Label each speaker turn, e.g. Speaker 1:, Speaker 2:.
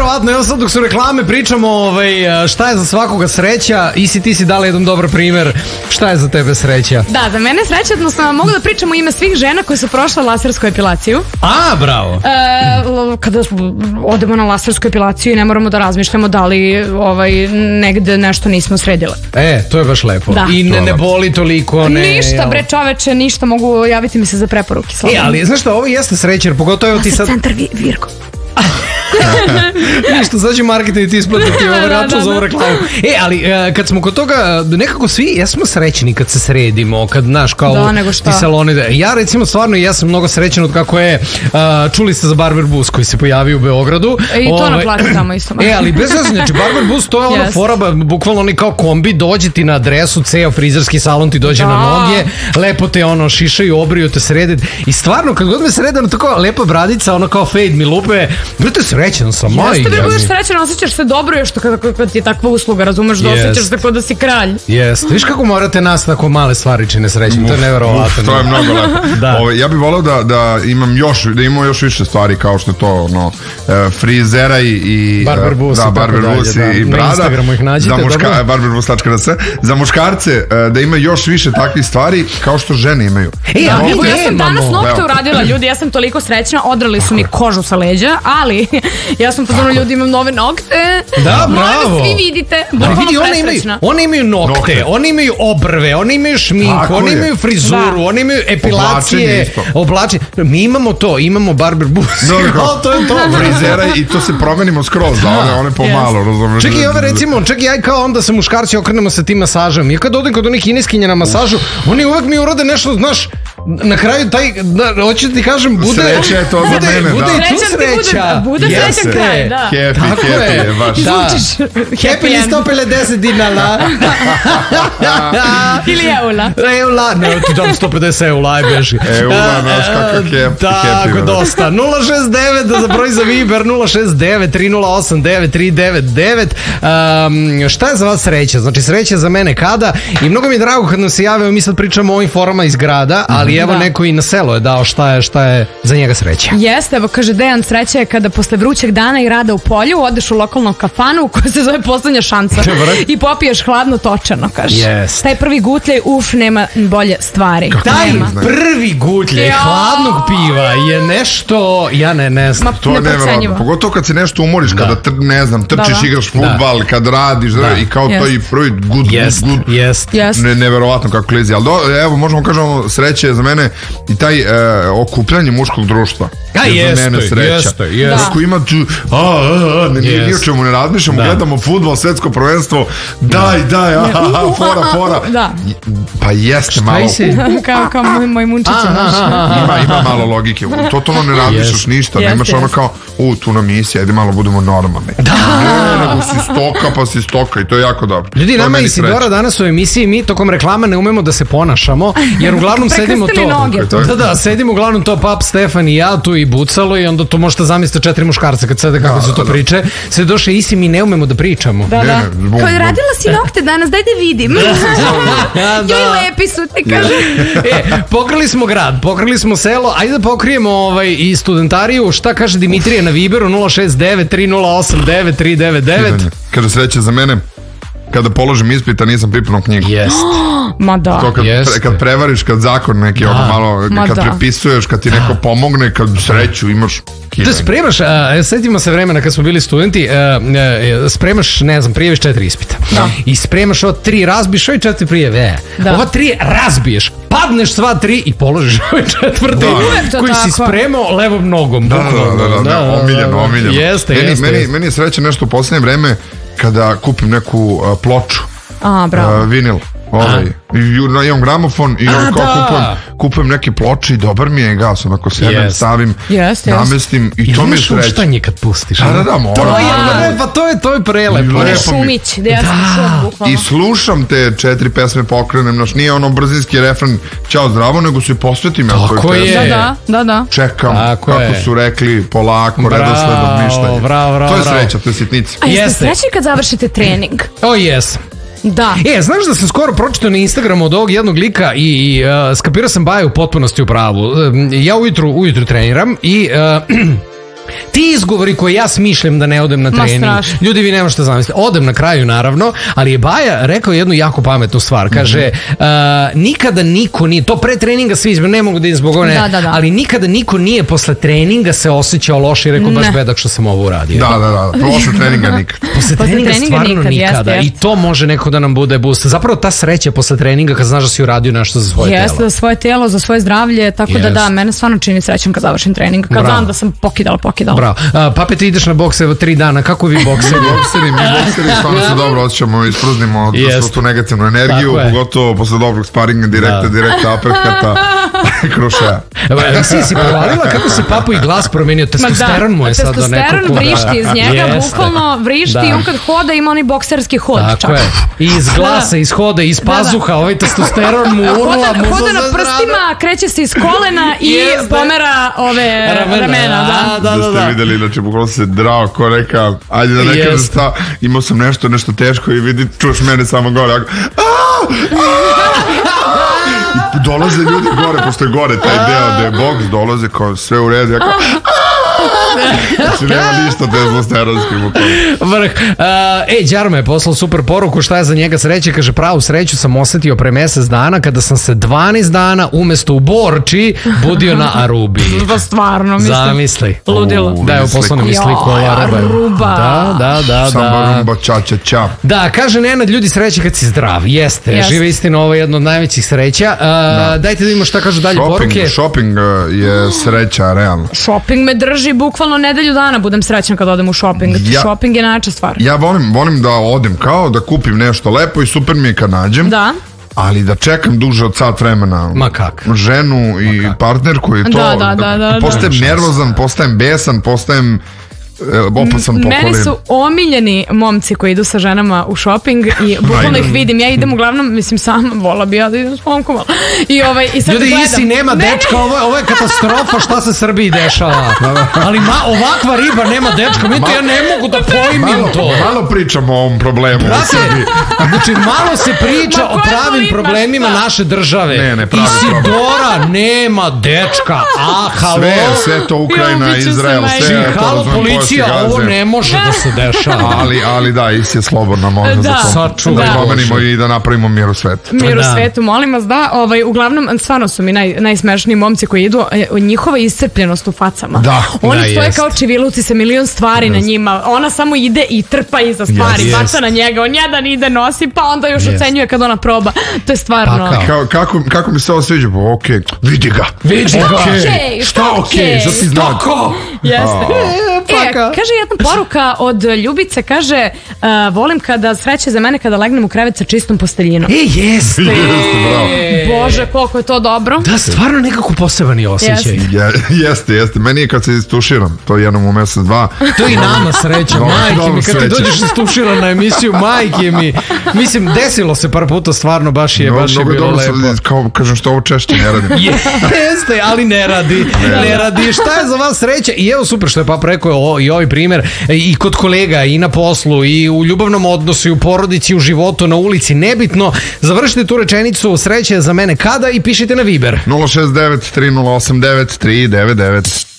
Speaker 1: neverovatno, evo sad dok su reklame pričamo šta je za svakoga sreća i ti si dala jedan dobar primer, šta je za tebe sreća?
Speaker 2: Da, za mene sreća, odnosno mogu da pričam u ime svih žena koje su prošle lasersku epilaciju.
Speaker 1: Bravo.
Speaker 2: Kada odemo na lasersku epilaciju i ne moramo da razmišljamo da li negde nešto nismo sredile.
Speaker 1: To je baš lepo. Da. I ne boli toliko.
Speaker 2: Ništa bre čoveče, ništa, mogu javiti mi se za preporuke.
Speaker 1: Ali znaš šta, ovo jeste sreća, jer pogotovo ti sad...
Speaker 2: Centar Virgo.
Speaker 1: Ništa, sad će marketing ti isplatiti račun za ovu reklamu. Ali kad smo kod toga, nekako svi jesmo srećni kad se sredimo, kad znaš kao ti saloni. Ja recimo stvarno jesam mnogo srećan od kako je, čuli ste za Barber Bus koji se pojavio u Beogradu.
Speaker 2: I to naplati tamo isto.
Speaker 1: Ali bez veze, znači Barber Bus to je ono fora, bukvalno oni kao kombi, dođe ti na adresu, ceo frizerski salon ti dođe na noge, lepo te ono šišaju, obriju te, srede. I stvarno kad god me srede, ono tako lepa bradica, ono kao fade mi lupe, brate srećan sam.
Speaker 2: Jeste da budeš srećan, osjećaš se dobro još kad ti je takva usluga, razumeš, da osjećaš se kao da si kralj.
Speaker 1: Jeste, viš kako morate nas tako male stvari čine srećnim, to je neverovatno.
Speaker 3: To je mnogo lepo. Ja bih voleo da imamo još više stvari kao što je to frizera i
Speaker 1: Barber Bus
Speaker 3: i brada.
Speaker 1: Na Instagramu ih nađete.
Speaker 3: Barber Bus.rs. Za muškarce da ima još više takvih stvari kao što žene imaju.
Speaker 2: Ja sam danas nokte uradila, ljudi, ja sam toliko srećna, odrali su mi kožu sa leđa, ali ja sam pozorno, ljudi, imam nove nokte.
Speaker 1: Da, bravo.
Speaker 2: Moram da svi vidite.
Speaker 1: Oni imaju nokte, oni imaju obrve, oni imaju šminku, oni imaju frizuru, oni imaju epilacije, oblačenje. Mi imamo to, imamo Barber Bus.
Speaker 3: To je to, frizera i to se promenimo skroz, da one pomalo, razumiješ.
Speaker 1: Čekaj, ja kao onda se muškarci okrenemo sa tim masažem. Ja kad odem kod onih kineskinja na masažu, oni uvek mi urade nešto, znaš, na kraju taj, hoću ti kažem, bude...
Speaker 3: Sreća je to za mene, da.
Speaker 1: Bude i tu sreća.
Speaker 2: Bude srećan kraj, da.
Speaker 3: Happy je, baš.
Speaker 1: Happy li 150 dinara.
Speaker 2: Ili eula.
Speaker 1: Eula, ne, ti dam 150 eula, aj beži.
Speaker 3: Eula, znaš kako happy.
Speaker 1: Tako, dosta. 069 za broj za Viber, 069-308-939. Šta je za vas sreća? Znači, sreća za mene kada? I mnogo mi je drago kad nam se javio, mi sad pričamo o ovim forama iz grada, ali evo neko i na selo je dao šta je za njega sreća.
Speaker 2: Jeste, evo kaže Dejan, sreća je kada posle vrućeg dana i rada u polju odeš u lokalnu kafanu koja se zove Poslednja šansa i popiješ hladno točano, kaže. Taj prvi gutljaj, nema bolje stvari.
Speaker 1: Taj prvi gutljaj hladnog piva je nešto, ja ne znam.
Speaker 3: To je nevjerojatno, pogotovo kad se nešto umoriš, kada trčiš, igraš fudbal, kad radiš i kao to i prvi gud, nevjerojatno kako klizi, ali evo možemo kažemo sreće za mene i taj okupljanje muškog društva. Za mene sreća. Ako ima tu ni o čemu ne razmišljamo, gledamo fudbal, svetsko prvenstvo, daj, fora. Pa jeste malo.
Speaker 2: Kao moj munčić.
Speaker 3: Ima malo logike. Totalno ne razmišljaš ništa, nemaš ono kao tu nam misija, ajde malo budemo normalni. Nego si stoka i to je jako dobro.
Speaker 1: Ljudi, nama Isidora danas u emisiji, mi tokom reklama ne umemo da se ponašamo, jer uglavnom sedimo sedimo uglavnom to Pap, Stefan i ja tu i Bucalo i onda to možete zamisliti 4 muškarca kad sede kako se to priče. Sve došle i mi ne umemo da pričamo.
Speaker 2: Kao je radila si nokte danas, daj da vidim. Joj, lepi su ti, kaže.
Speaker 1: Pokrili smo grad, pokrili smo selo, ajde da pokrijemo i studentariju. Šta kaže Dimitrija na Viberu 069-308-9399.
Speaker 3: Kaže sreće za mene kada položim ispit, a nisam pripremao knjigu.
Speaker 2: Ma da.
Speaker 3: To kad prevariš, kad zakon neki malo, kad prepisuješ, kad ti neko pomogne, kad sreću imaš.
Speaker 1: Da spremaš, setimo se vremena kad smo bili studenti, spremaš, ne znam, prijaviš 4 ispita. I spremaš ova 3, razbiješ ove 4 prijeve. Ova 3 razbiješ, padneš sva 3 i položiš ove 4 koji si spremao levom nogom.
Speaker 3: Omiljeno. Meni je sreća nešto u posljednje vreme kada kupim neku ploču, vinil, imam gramofon i kupujem neke ploče i dobar mi je gas, onako sedem, stavim, namestim i to mi je sreća.
Speaker 1: Imaš uštanje kad pustiš. To je prelepo.
Speaker 2: Šumić,
Speaker 3: i slušam te 4 pesme, pokrenem, nije ono brzinski refren ćao zdravo, nego se posvetim.
Speaker 1: Tako je.
Speaker 2: Da.
Speaker 3: Čekam kako su rekli, polako, redosledom mišljenja. To je sreća, to je sitnica.
Speaker 2: A jeste srećni kad završite trening?
Speaker 1: Jes.
Speaker 2: Da.
Speaker 1: Znaš da sam skoro pročitao na Instagramu od ovog jednog lika i skapirao sam Baju u potpunosti u pravu. Ja ujutru treniram i Ti izgovori koje ja smišljam da ne odem na trening, ljudi vi nema što zamislite, odem na kraju naravno, ali je Baja rekao jednu jako pametnu stvar, kaže nikada niko nije, to pre treninga svi izbog, ne mogu da idem zbog one, ali nikada niko nije posle treninga se osjećao loše i rekao baš bedak što sam ovo uradio.
Speaker 3: Da, posle treninga nikad.
Speaker 1: Posle treninga stvarno nikada i to može neko da nam bude boost. Zapravo ta sreća posle treninga kad znaš da si uradio nešto za svoje telo.
Speaker 2: Jeste, za svoje telo, za svoje zdravlje, tako da mene stvarno čini srećom kad završim trening, kad znam da sam pokidala.
Speaker 1: Bravo. Pape, ti ideš na bokse 3 dana, kako vi bokseri?
Speaker 3: Mi bokseri stvarno se dobro osjećamo, isprznimo tu negativnu energiju, pogotovo posle dobrog sparinga, direkta uppercuta, krušaja.
Speaker 1: Si provalila kako se Papu i glas promenio, testosteron mu je sad do nekog.
Speaker 2: Testosteron vrišti iz njega, bukvalno vrišti i on kad hoda ima onaj bokserski hod.
Speaker 1: Tako je, i iz glasa, iz hoda, iz pazuha, ovaj testosteron mu urla.
Speaker 2: Hoda na prstima, kreće se iz kolena i pomera ove ramena.
Speaker 3: Da ste vidjeli, znači bukvalno se drao ko neka, ajde da ne kažem šta, imao sam nešto teško i vidi, čuš mene samo gore, i dolaze ljudi gore, pošto je gore taj deo gde je boks, dolaze kao sve u redu, znači nema ništa testosteronski
Speaker 1: vrh. Đarma je poslao super poruku šta je za njega sreće, kaže pravu sreću sam osetio pre mesec dana kada sam se 12 dana umesto u Borči budio na Arubi.
Speaker 2: Stvarno, mislim.
Speaker 1: Zamisli.
Speaker 2: Ludilo.
Speaker 1: Da, evo poslao mi sliku
Speaker 2: Aruba.
Speaker 1: Da.
Speaker 3: Samba Aruba, ča.
Speaker 1: Da, kaže Nenad, ljudi sreće kad si zdrav. Jeste, žive istina, ovo je jedno od najvećih sreća. Dajte da vidimo šta kažu dalje poruke.
Speaker 3: Shopping je sreća, realno.
Speaker 2: Shopping me drži bukvalno nedelju dana, budem srećan kad odem u shopping. Shopping je najjača stvar.
Speaker 3: Ja volim da odem kao da kupim nešto lepo i super mi je kad nađem.
Speaker 2: Da.
Speaker 3: Ali da čekam duže od sat vremena ženu i partnerku i to.
Speaker 2: Da.
Speaker 3: Postajem nervozan, postajem besan, postajem opasan po kolinu.
Speaker 2: Meni su omiljeni momci koji idu sa ženama u shopping i bukvalno ih vidim. Ja idem uglavnom, mislim sama, vola bi ja da idem s momkom. I sad
Speaker 1: ljudi, Isi nema dečka, ovo je katastrofa šta se Srbiji dešava. Ali ovakva riba nema dečka, mi to ja ne mogu da pojmim to.
Speaker 3: Malo pričamo o ovom problemu u Srbiji.
Speaker 1: Znači malo se priča o pravim problemima naše države. Isidora nema dečka. Halo. Sve
Speaker 3: to Ukrajina, Izrael, sve
Speaker 1: halo policija, ovo ne može da se dešava.
Speaker 3: Ali da, Isi je slobodna, možda za to. Da promenimo i da napravimo mir u svetu.
Speaker 2: Mir u svetu, molim vas da. Uglavnom, stvarno su mi najsmešniji momci koji idu, njihova iscrpljenost u facama. Oni stoje kao čiviluci sa milion stvari na njima. Ona samo ide i trpa iza stvari, baca na njega. On jedan ide, nosi, pa onda još ocenjuje kad ona proba. To je stvarno.
Speaker 3: Kako mi se ovo sviđa? Okej, vidi ga. Šta okej? Što si znak?
Speaker 2: Jeste. Kaže jedna poruka od Ljubice, kaže volim kada sreće za mene kada legnem u krevet sa čistom posteljinom.
Speaker 1: Jeste.
Speaker 2: Bože, koliko je to dobro.
Speaker 1: Da, stvarno nekako poseban je osjećaj.
Speaker 3: Jeste. Meni je kad se istuširam, to je jednom u mesec, 2.
Speaker 1: To je i nama sreća, majke mi, kad ti dođeš istuširan na emisiju, majke mi. Mislim, desilo se par puta, stvarno baš je bilo lepo.
Speaker 3: Kao kažem što ovo češće ne radi.
Speaker 1: Jeste, ali ne radi. Šta je za vas sreća? I evo super što je Papa rekao i ovaj primjer i kod kolega i na poslu i u ljubavnom odnosu i u porodici, u životu, na ulici, nebitno. Završite tu rečenicu sreće za mene kada i pišite na Viber
Speaker 3: 069 3089 399.